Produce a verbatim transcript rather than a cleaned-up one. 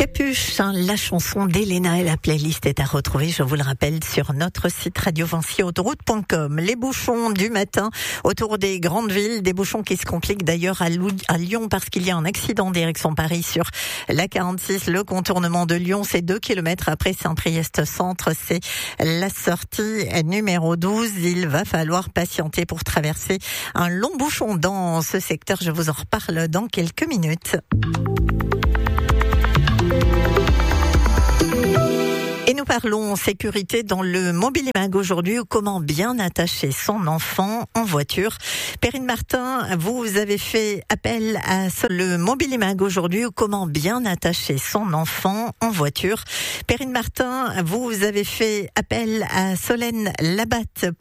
Capuche, hein, la chanson d'Elena et la playlist est à retrouver, je vous le rappelle, sur notre site radio vinci autoroute point com. Les bouchons du matin autour des grandes villes, des bouchons qui se compliquent d'ailleurs à Lyon parce qu'il y a un accident direction Paris sur la quarante-six, le contournement de Lyon, c'est deux kilomètres après Saint-Priest Centre, c'est la sortie numéro douze. Il va falloir patienter pour traverser un long bouchon dans ce secteur, je vous en reparle dans quelques minutes. Et nous parlons sécurité dans le Mobilier Mag aujourd'hui, comment bien attacher son enfant en voiture. Perrine Martin, vous avez fait appel à le Mobilier Mag aujourd'hui, comment bien attacher son enfant en voiture. Perrine Martin, vous avez fait appel à Solène Labatte